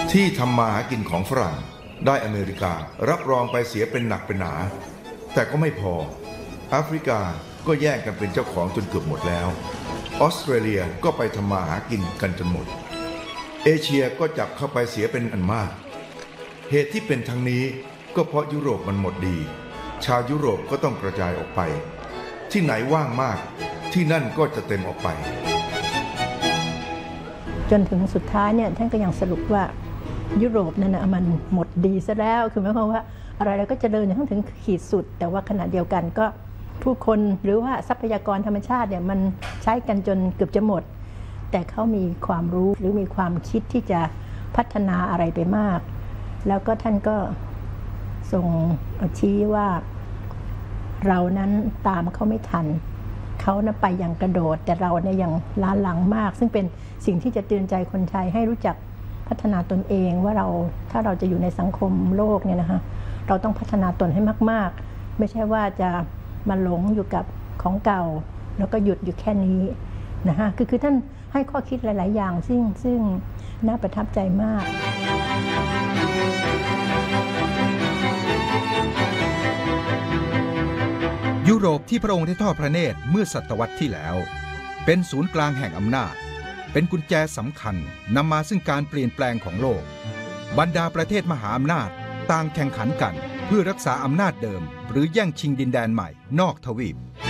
ที่ทำมาหากินของฝรั่งได้อเมริการับรองไปเสียเป็นหนักเป็นหนาแต่ก็ไม่พอแอฟริกาก็แย่งกันเป็นเจ้าของจนเกือบหมดแล้วออสเตรเลียก็ไปทำมาหากินกันจนหมดเอเชียก็จับเข้าไปเสียเป็นอันมากเหตุที่เป็นทั้งนี้ก็เพราะยุโรปมันหมดดีชาวยุโรปก็ต้องกระจายออกไปที่ไหนว่างมากที่นั่นก็จะเต็มออกไปจนถึงสุดท้ายเนี่ยท่านก็ยังสรุปว่ายุโรปนั่นนะมันหมดดีซะแล้วคือหมายความว่าอะไรๆก็เจริญจนถึงขีดสุดแต่ว่าขณะเดียวกันก็ผู้คนหรือว่าทรัพยากรธรรมชาติเนี่ยมันใช้กันจนเกือบจะหมดแต่เขามีความรู้หรือมีความคิดที่จะพัฒนาอะไรไปมากแล้วก็ท่านก็ทรงชี้ว่าเรานั้นตามเขาไม่ทันเขานะไปอย่างกระโดดแต่เราเนี่ยยังล้าหลังมากซึ่งเป็นสิ่งที่จะเตือนใจคนไทยให้รู้จักพัฒนาตนเองว่าเราถ้าเราจะอยู่ในสังคมโลกเนี่ยนะคะเราต้องพัฒนาตนให้มากๆไม่ใช่ว่าจะมาหลงอยู่กับของเก่าแล้วก็หยุดอยู่แค่นี้นะคะคือท่านให้ข้อคิดหลายๆอย่างซึ่งน่าประทับใจมากยุโรปที่พระองค์ได้ทอดพระเนตรเมื่อศตวรรษที่แล้วเป็นศูนย์กลางแห่งอำนาจเป็นกุญแจสำคัญนำมาซึ่งการเปลี่ยนแปลงของโลกบรรดาประเทศมหาอำนาจต่างแข่งขันกันเพื่อรักษาอำนาจเดิมหรือแย่งชิงดินแดนใหม่นอกทวีป